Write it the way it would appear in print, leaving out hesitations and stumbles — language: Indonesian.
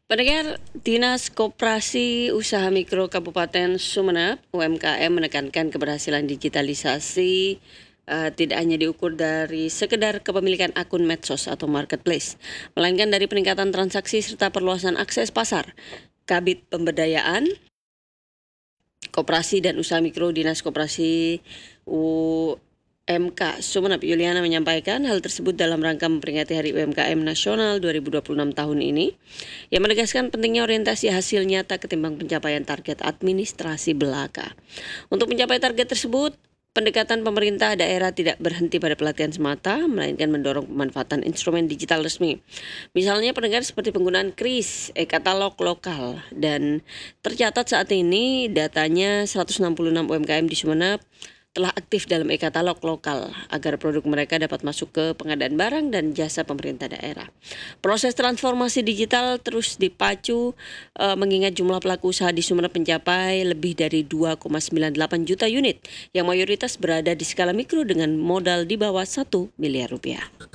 Pendengar, Dinas Koperasi Usaha Mikro Kabupaten Sumeneb (UMKM) menekankan keberhasilan digitalisasi tidak hanya diukur dari sekedar kepemilikan akun medsos atau marketplace, melainkan dari peningkatan transaksi serta perluasan akses pasar. Kabid Pemberdayaan Koperasi dan Usaha Mikro Dinas Koperasi UMK Sumeneb Yuliana menyampaikan hal tersebut dalam rangka memperingati Hari UMKM Nasional 2026 tahun ini, yang menegaskan pentingnya orientasi hasil nyata ketimbang pencapaian target administrasi belaka. Untuk mencapai target tersebut, pendekatan pemerintah daerah tidak berhenti pada pelatihan semata, melainkan mendorong pemanfaatan instrumen digital resmi. Misalnya pendengar seperti penggunaan KRIS, e-katalog lokal, dan tercatat saat ini datanya 166 UMKM di Sumeneb telah aktif dalam e-katalog lokal agar produk mereka dapat masuk ke pengadaan barang dan jasa pemerintah daerah. Proses transformasi digital terus dipacu mengingat jumlah pelaku usaha di Sumeneb mencapai lebih dari 2,98 juta unit yang mayoritas berada di skala mikro dengan modal di bawah 1 miliar rupiah.